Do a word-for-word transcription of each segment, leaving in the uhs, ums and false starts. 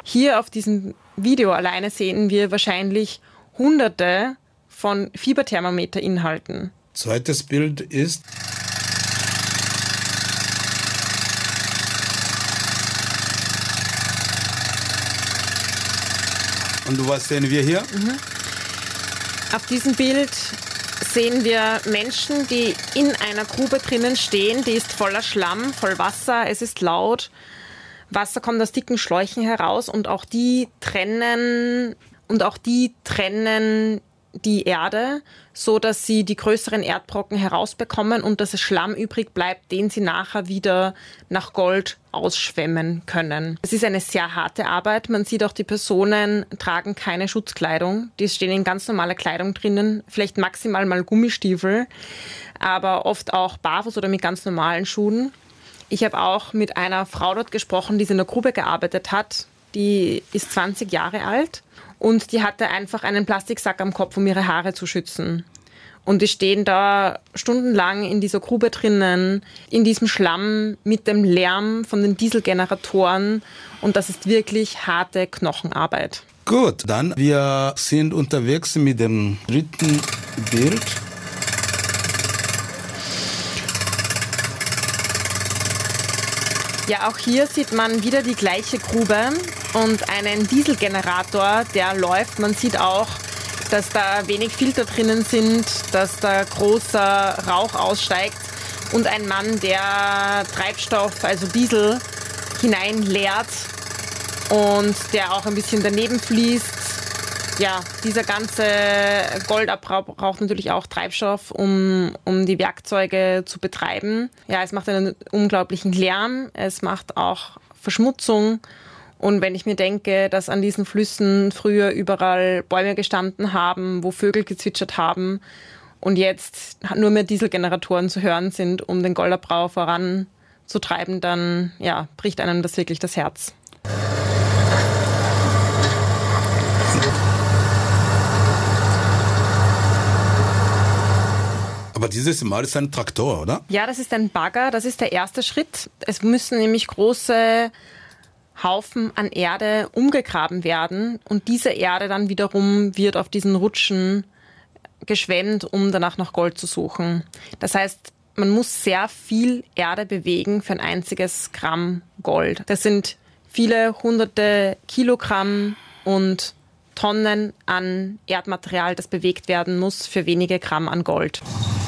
Hier auf diesem Video alleine sehen wir wahrscheinlich hunderte von Fieberthermometerinhalten. Zweites Bild ist und was sehen wir hier? Mhm. Auf diesem Bild sehen wir Menschen, die in einer Grube drinnen stehen. Die ist voller Schlamm, voll Wasser, es ist laut. Wasser kommt aus dicken Schläuchen heraus und auch die trennen, und auch die trennen die Erde, so dass sie die größeren Erdbrocken herausbekommen und dass es Schlamm übrig bleibt, den sie nachher wieder nach Gold ausschwemmen können. Es ist eine sehr harte Arbeit. Man sieht auch, die Personen tragen keine Schutzkleidung. Die stehen in ganz normaler Kleidung drinnen, vielleicht maximal mal Gummistiefel, aber oft auch barfuß oder mit ganz normalen Schuhen. Ich habe auch mit einer Frau dort gesprochen, die in der Grube gearbeitet hat. Die ist zwanzig Jahre alt. Und die hatte einfach einen Plastiksack am Kopf, um ihre Haare zu schützen. Und die stehen da stundenlang in dieser Grube drinnen, in diesem Schlamm mit dem Lärm von den Dieselgeneratoren. Und das ist wirklich harte Knochenarbeit. Gut, dann wir sind unterwegs mit dem dritten Bild. Ja, auch hier sieht man wieder die gleiche Grube und einen Dieselgenerator, der läuft. Man sieht auch, dass da wenig Filter drinnen sind, dass da großer Rauch aussteigt und ein Mann, der Treibstoff, also Diesel, hineinleert und der auch ein bisschen daneben fließt. Ja, dieser ganze Goldabbau braucht natürlich auch Treibstoff, um, um die Werkzeuge zu betreiben. Ja, es macht einen unglaublichen Lärm, es macht auch Verschmutzung. Und wenn ich mir denke, dass an diesen Flüssen früher überall Bäume gestanden haben, wo Vögel gezwitschert haben und jetzt nur mehr Dieselgeneratoren zu hören sind, um den Goldabbau voranzutreiben, dann ja, bricht einem das wirklich das Herz. Aber dieses Mal ist ein Traktor, oder? Ja, das ist ein Bagger, das ist der erste Schritt. Es müssen nämlich große Haufen an Erde umgegraben werden und diese Erde dann wiederum wird auf diesen Rutschen geschwemmt, um danach nach Gold zu suchen. Das heißt, man muss sehr viel Erde bewegen für ein einziges Gramm Gold. Das sind viele hunderte Kilogramm und Tonnen an Erdmaterial, das bewegt werden muss für wenige Gramm an Gold.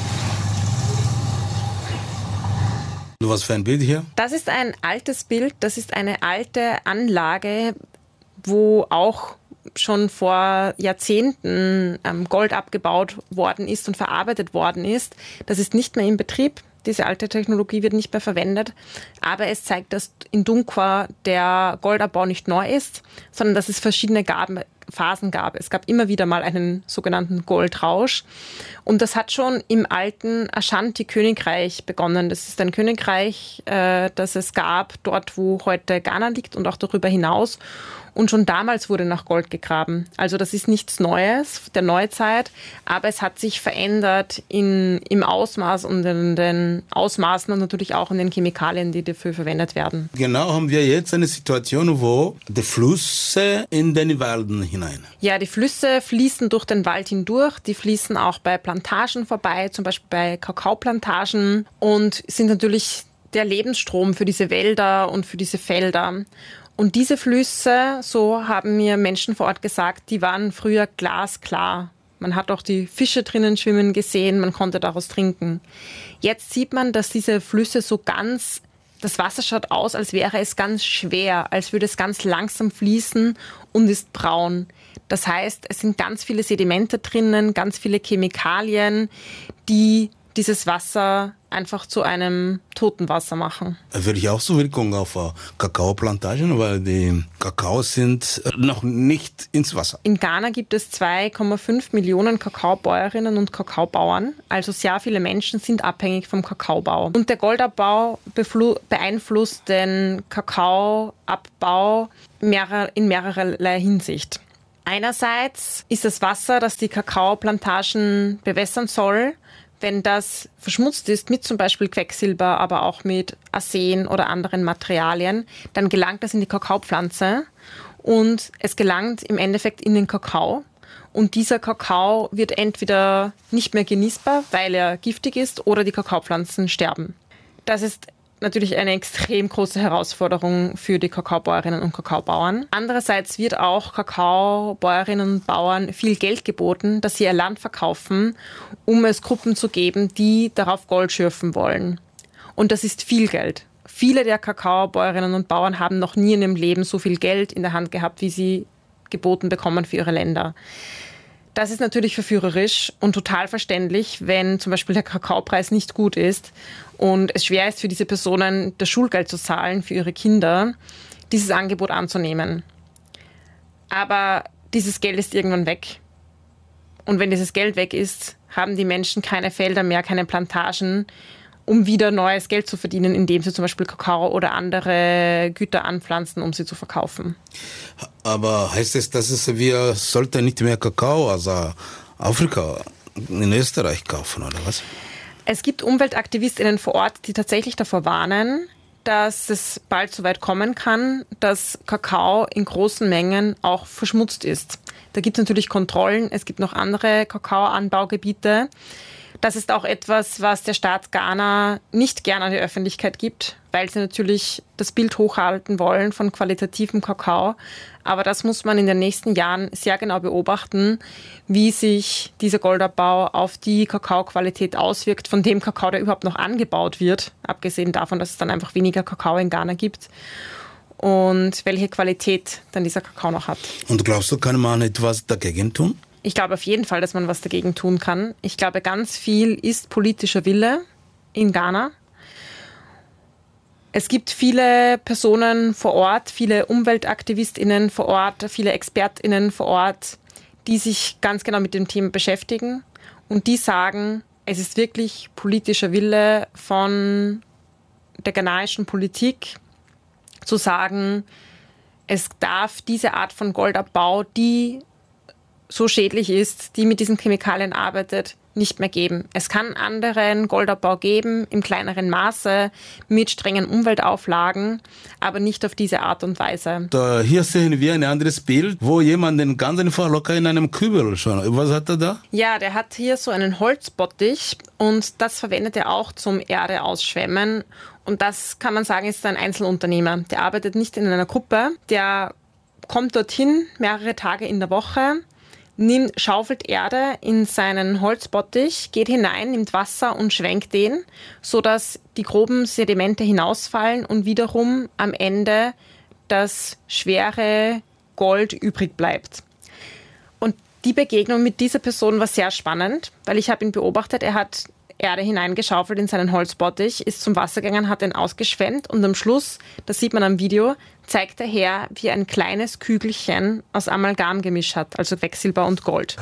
Was für ein Bild hier? Das ist ein altes Bild, das ist eine alte Anlage, wo auch schon vor Jahrzehnten Gold abgebaut worden ist und verarbeitet worden ist. Das ist nicht mehr in Betrieb. Diese alte Technologie wird nicht mehr verwendet. Aber es zeigt, dass in Dunkwa der Goldabbau nicht neu ist, sondern dass es verschiedene Gaben, Phasen gab. Es gab immer wieder mal einen sogenannten Goldrausch. Und das hat schon im alten Ashanti-Königreich begonnen. Das ist ein Königreich, äh, das es gab, dort wo heute Ghana liegt und auch darüber hinaus. Und schon damals wurde nach Gold gegraben. Also das ist nichts Neues der Neuzeit, aber es hat sich verändert in, im Ausmaß und in den Ausmaßen und natürlich auch in den Chemikalien, die dafür verwendet werden. Genau, haben wir jetzt eine Situation, wo die Flüsse in den Wälden hinein. Ja, die Flüsse fließen durch den Wald hindurch, die fließen auch bei Plantagen vorbei, zum Beispiel bei Kakaoplantagen und sind natürlich der Lebensstrom für diese Wälder und für diese Felder. Und diese Flüsse, so haben mir Menschen vor Ort gesagt, die waren früher glasklar. Man hat auch die Fische drinnen schwimmen gesehen, man konnte daraus trinken. Jetzt sieht man, dass diese Flüsse so ganz, das Wasser schaut aus, als wäre es ganz schwer, als würde es ganz langsam fließen und ist braun. Das heißt, es sind ganz viele Sedimente drinnen, ganz viele Chemikalien, die dieses Wasser einfach zu einem toten Wasser machen. Würde ich auch so Wirkung auf Kakaoplantagen, weil die Kakaos sind noch nicht ins Wasser. In Ghana gibt es zwei Komma fünf Millionen Kakaobäuerinnen und Kakaobauern. Also sehr viele Menschen sind abhängig vom Kakaobau. Und der Goldabbau beeinflusst den Kakaoabbau in mehrererlei Hinsicht. Einerseits ist das Wasser, das die Kakaoplantagen bewässern soll, wenn das verschmutzt ist mit zum Beispiel Quecksilber, aber auch mit Arsen oder anderen Materialien, dann gelangt das in die Kakaopflanze und es gelangt im Endeffekt in den Kakao. Und dieser Kakao wird entweder nicht mehr genießbar, weil er giftig ist, oder die Kakaopflanzen sterben. Das ist natürlich eine extrem große Herausforderung für die Kakaobäuerinnen und Kakaobauern. Andererseits wird auch Kakaobäuerinnen und Bauern viel Geld geboten, dass sie ihr Land verkaufen, um es Gruppen zu geben, die darauf Gold schürfen wollen. Und das ist viel Geld. Viele der Kakaobäuerinnen und Bauern haben noch nie in ihrem Leben so viel Geld in der Hand gehabt, wie sie geboten bekommen für ihre Länder. Das ist natürlich verführerisch und total verständlich, wenn zum Beispiel der Kakaopreis nicht gut ist und es schwer ist für diese Personen, das Schulgeld zu zahlen für ihre Kinder, dieses Angebot anzunehmen. Aber dieses Geld ist irgendwann weg. Und wenn dieses Geld weg ist, haben die Menschen keine Felder mehr, keine Plantagen, um wieder neues Geld zu verdienen, indem sie zum Beispiel Kakao oder andere Güter anpflanzen, um sie zu verkaufen. Aber heißt es, dass es, wir sollten nicht mehr Kakao aus Afrika in Österreich kaufen, oder was? Es gibt UmweltaktivistInnen vor Ort, die tatsächlich davor warnen, dass es bald so weit kommen kann, dass Kakao in großen Mengen auch verschmutzt ist. Da gibt es natürlich Kontrollen, es gibt noch andere Kakaoanbaugebiete. Das ist auch etwas, was der Staat Ghana nicht gern an die Öffentlichkeit gibt, weil sie natürlich das Bild hochhalten wollen von qualitativem Kakao. Aber das muss man in den nächsten Jahren sehr genau beobachten, wie sich dieser Goldabbau auf die Kakaoqualität auswirkt, von dem Kakao, der überhaupt noch angebaut wird, abgesehen davon, dass es dann einfach weniger Kakao in Ghana gibt. Und welche Qualität dann dieser Kakao noch hat. Und glaubst du, kann man etwas dagegen tun? Ich glaube auf jeden Fall, dass man was dagegen tun kann. Ich glaube, ganz viel ist politischer Wille in Ghana. Es gibt viele Personen vor Ort, viele UmweltaktivistInnen vor Ort, viele ExpertInnen vor Ort, die sich ganz genau mit dem Thema beschäftigen und die sagen, es ist wirklich politischer Wille von der ghanaischen Politik zu sagen, es darf diese Art von Goldabbau, die so schädlich ist, die mit diesen Chemikalien arbeitet, nicht mehr geben. Es kann anderen Goldabbau geben, im kleineren Maße, mit strengen Umweltauflagen, aber nicht auf diese Art und Weise. Da, hier sehen wir ein anderes Bild, wo jemand den ganzen Fall locker in einem Kübel schon. Was hat er da? Ja, der hat hier so einen Holzbottich und das verwendet er auch zum Erde ausschwemmen. Und das kann man sagen, ist ein Einzelunternehmer. Der arbeitet nicht in einer Gruppe, der kommt dorthin mehrere Tage in der Woche, nimmt, schaufelt Erde in seinen Holzbottich, geht hinein, nimmt Wasser und schwenkt den, sodass die groben Sedimente hinausfallen und wiederum am Ende das schwere Gold übrig bleibt. Und die Begegnung mit dieser Person war sehr spannend, weil ich habe ihn beobachtet, er hat Erde hineingeschaufelt in seinen Holzbottich, ist zum Wasser gegangen, hat den ausgeschwemmt und am Schluss, das sieht man am Video, zeigt er her, wie er ein kleines Kügelchen aus Amalgam gemischt hat, also Quecksilber und Gold.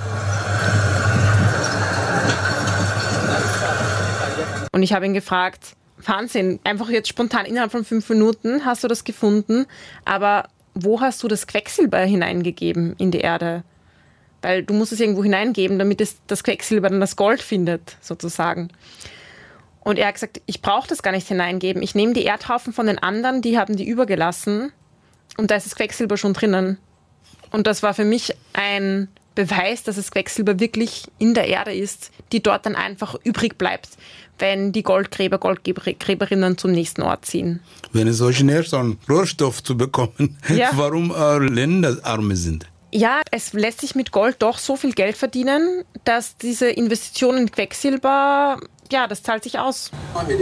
Und ich habe ihn gefragt, Wahnsinn, einfach jetzt spontan innerhalb von fünf Minuten hast du das gefunden, aber wo hast du das Quecksilber hineingegeben in die Erde? Weil du musst es irgendwo hineingeben, damit es das Quecksilber dann das Gold findet, sozusagen. Und er hat gesagt, ich brauche das gar nicht hineingeben. Ich nehme die Erdhaufen von den anderen, die haben die übergelassen und da ist das Quecksilber schon drinnen. Und das war für mich ein Beweis, dass das Quecksilber wirklich in der Erde ist, die dort dann einfach übrig bleibt, wenn die Goldgräber, Goldgräberinnen zum nächsten Ort ziehen. Wenn es so schnell ist, einen Rohstoff zu bekommen, ja. Warum äh, Länder arm sind? Ja, es lässt sich mit Gold doch so viel Geld verdienen, dass diese Investition in Quecksilber, ja, das zahlt sich aus.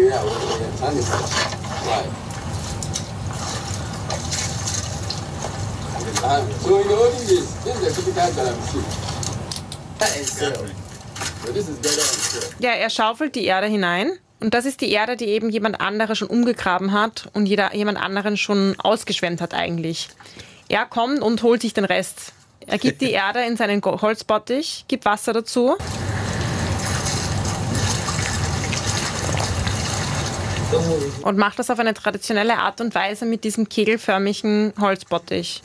Ja, er schaufelt die Erde hinein. Und das ist die Erde, die eben jemand anderer schon umgegraben hat und jeder, jemand anderen schon ausgeschwemmt hat eigentlich. Er kommt und holt sich den Rest. Er gibt die Erde in seinen Holzbottich, gibt Wasser dazu. Und macht das auf eine traditionelle Art und Weise mit diesem kegelförmigen Holzbottich.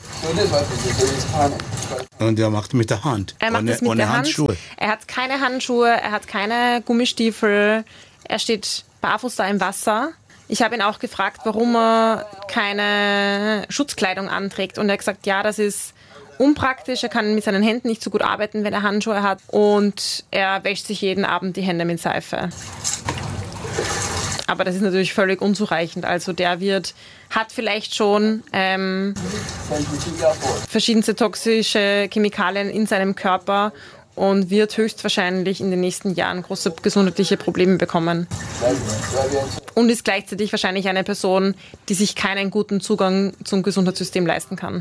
Und er macht mit der Hand, er macht ohne, das mit ohne der Handschuhe. Hand. Er hat keine Handschuhe, er hat keine Gummistiefel, er steht barfuß da im Wasser. Ich habe ihn auch gefragt, warum er keine Schutzkleidung anträgt. Und er hat gesagt, ja, das ist unpraktisch. Er kann mit seinen Händen nicht so gut arbeiten, wenn er Handschuhe hat. Und er wäscht sich jeden Abend die Hände mit Seife. Aber das ist natürlich völlig unzureichend. Also der wird, hat vielleicht schon ähm, verschiedenste toxische Chemikalien in seinem Körper und wird höchstwahrscheinlich in den nächsten Jahren große gesundheitliche Probleme bekommen. Und ist gleichzeitig wahrscheinlich eine Person, die sich keinen guten Zugang zum Gesundheitssystem leisten kann.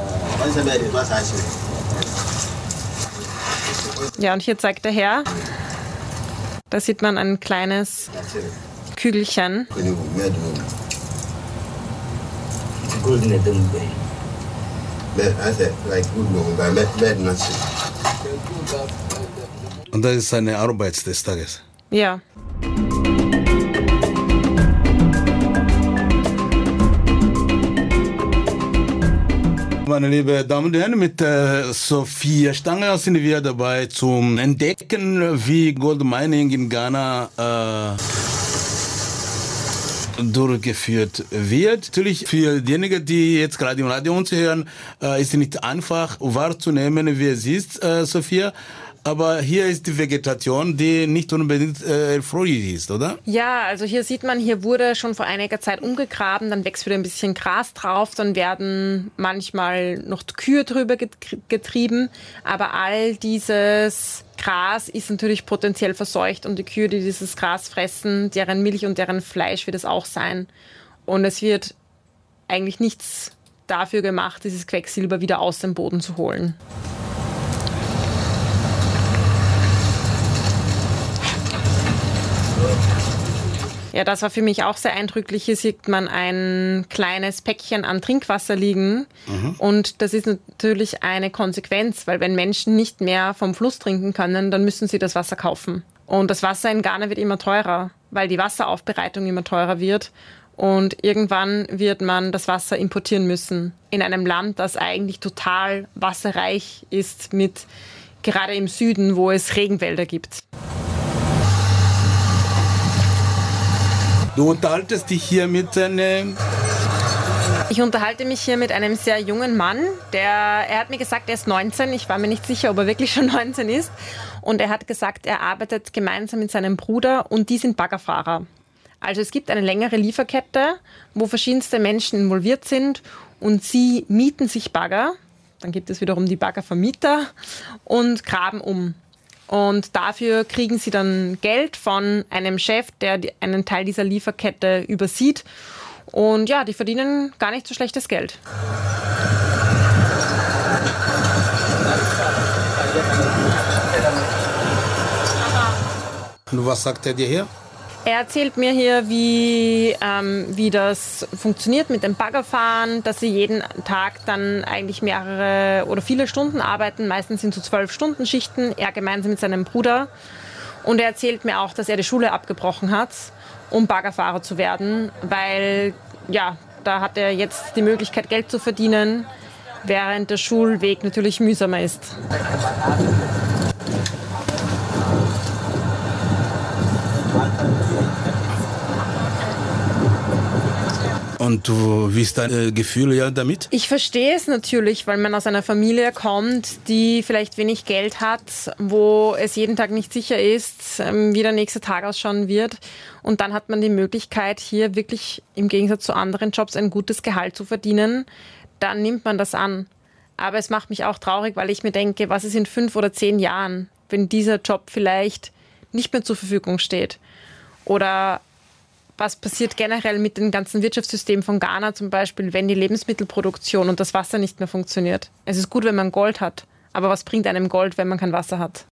Ja, und hier zeigt der Herr, da sieht man ein kleines Kügelchen. Und das ist seine Arbeit des Tages. Ja. Meine lieben Damen und Herren, mit äh, Sophia Stanger sind wir dabei zum Entdecken, wie Goldmining in Ghana äh, durchgeführt wird. Natürlich für diejenigen, die jetzt gerade im Radio uns hören, äh, ist es nicht einfach wahrzunehmen, wie es ist, äh, Sophia. Aber hier ist die Vegetation, die nicht unbedingt äh, erfreulich ist, oder? Ja, also hier sieht man, hier wurde schon vor einiger Zeit umgegraben, dann wächst wieder ein bisschen Gras drauf, dann werden manchmal noch Kühe drüber getrieben, aber all dieses Gras ist natürlich potenziell verseucht und die Kühe, die dieses Gras fressen, deren Milch und deren Fleisch wird es auch sein. Und es wird eigentlich nichts dafür gemacht, dieses Quecksilber wieder aus dem Boden zu holen. Ja, das war für mich auch sehr eindrücklich. Hier sieht man ein kleines Päckchen an Trinkwasser liegen. Mhm. Und das ist natürlich eine Konsequenz, weil wenn Menschen nicht mehr vom Fluss trinken können, dann müssen sie das Wasser kaufen. Und das Wasser in Ghana wird immer teurer, weil die Wasseraufbereitung immer teurer wird. Und irgendwann wird man das Wasser importieren müssen. In einem Land, das eigentlich total wasserreich ist, mit gerade im Süden, wo es Regenwälder gibt. Du unterhaltest dich hier mit einem... Ich unterhalte mich hier mit einem sehr jungen Mann. Der, er hat mir gesagt, er ist neunzehn. Ich war mir nicht sicher, ob er wirklich schon neunzehn ist. Und er hat gesagt, er arbeitet gemeinsam mit seinem Bruder und die sind Baggerfahrer. Also es gibt eine längere Lieferkette, wo verschiedenste Menschen involviert sind und sie mieten sich Bagger. Dann gibt es wiederum die Baggervermieter und graben um. Und dafür kriegen sie dann Geld von einem Chef, der einen Teil dieser Lieferkette übersieht. Und ja, die verdienen gar nicht so schlechtes Geld. Und was sagt er dir hier? Er erzählt mir hier, wie, ähm, wie das funktioniert mit dem Baggerfahren, dass sie jeden Tag dann eigentlich mehrere oder viele Stunden arbeiten. Meistens sind so zwölf Stunden Schichten, er gemeinsam mit seinem Bruder. Und er erzählt mir auch, dass er die Schule abgebrochen hat, um Baggerfahrer zu werden, weil ja, da hat er jetzt die Möglichkeit, Geld zu verdienen, während der Schulweg natürlich mühsamer ist. Und du, wie ist dein äh, Gefühl ja damit? Ich verstehe es natürlich, weil man aus einer Familie kommt, die vielleicht wenig Geld hat, wo es jeden Tag nicht sicher ist, ähm, wie der nächste Tag ausschauen wird. Und dann hat man die Möglichkeit, hier wirklich im Gegensatz zu anderen Jobs ein gutes Gehalt zu verdienen. Dann nimmt man das an. Aber es macht mich auch traurig, weil ich mir denke, was ist in fünf oder zehn Jahren, wenn dieser Job vielleicht nicht mehr zur Verfügung steht? Oder was passiert generell mit dem ganzen Wirtschaftssystem von Ghana zum Beispiel, wenn die Lebensmittelproduktion und das Wasser nicht mehr funktioniert? Es ist gut, wenn man Gold hat, aber was bringt einem Gold, wenn man kein Wasser hat?